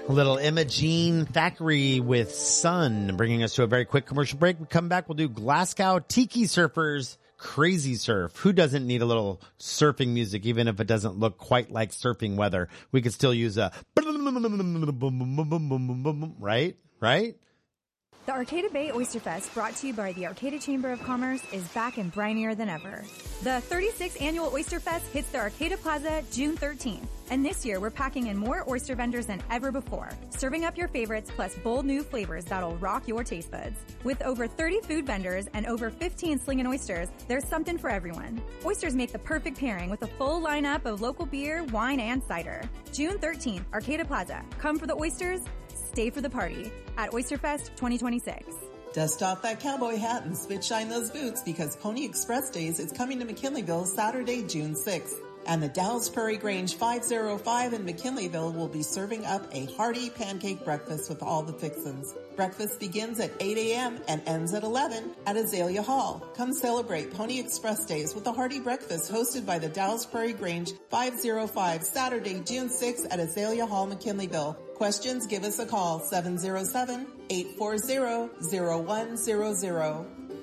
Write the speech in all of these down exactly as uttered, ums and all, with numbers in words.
A little Imogene Thackeray with Sun, bringing us to a very quick commercial break. We come back, we'll do Glasgow Tiki Surfers Crazy Surf. Who doesn't need a little surfing music, even if it doesn't look quite like surfing weather? We could still use a right? Right? The Arcata Bay Oyster Fest, brought to you by the Arcata Chamber of Commerce, is back and brinier than ever. The thirty-sixth Annual Oyster Fest hits the Arcata Plaza June thirteenth. And this year, we're packing in more oyster vendors than ever before, serving up your favorites plus bold new flavors that'll rock your taste buds. With over thirty food vendors and over fifteen slingin' oysters, there's something for everyone. Oysters make the perfect pairing with a full lineup of local beer, wine, and cider. June thirteenth, Arcata Plaza. Come for the oysters, stay for the party at Oysterfest twenty twenty-six. Dust off that cowboy hat and spit shine those boots, because Pony Express Days is coming to McKinleyville Saturday, June sixth. And the Dallas Prairie Grange five oh five in McKinleyville will be serving up a hearty pancake breakfast with all the fixins. Breakfast begins at eight a.m. and ends at eleven at Azalea Hall. Come celebrate Pony Express Days with a hearty breakfast hosted by the Dallas Prairie Grange five oh five, Saturday, June sixth at Azalea Hall, McKinleyville. Questions, give us a call, seven oh seven, eight four zero, zero one zero zero.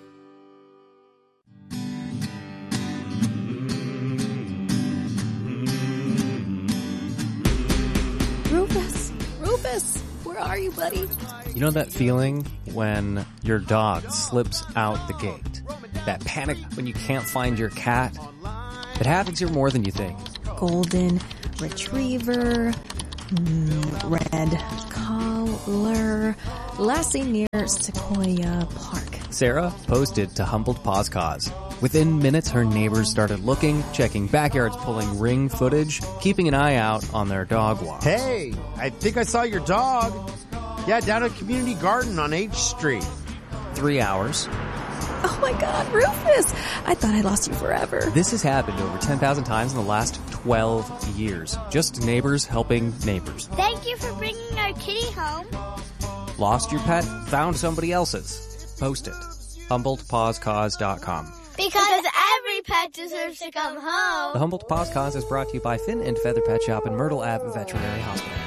Rufus, Rufus, where are you, buddy? You know that feeling when your dog slips out the gate? That panic when you can't find your cat? It happens here more than you think. Golden retriever, mm, red collar, Lassie near Sequoia Park. Sarah posted to Humboldt Paws Cause. Within minutes, her neighbors started looking, checking backyards, pulling ring footage, keeping an eye out on their dog walks. Hey, I think I saw your dog. Yeah, down at Community Garden on H Street. Three hours. Oh my God, Rufus! I thought I lost you forever. This has happened over ten thousand times in the last twelve years. Just neighbors helping neighbors. Thank you for bringing our kitty home. Lost your pet? Found somebody else's. Post it. Humboldt Paws Cause dot com. Because every pet deserves to come home. The Humboldt Paws Cause is brought to you by Fin and Feather Pet Shop and Myrtle Ave Veterinary Hospital.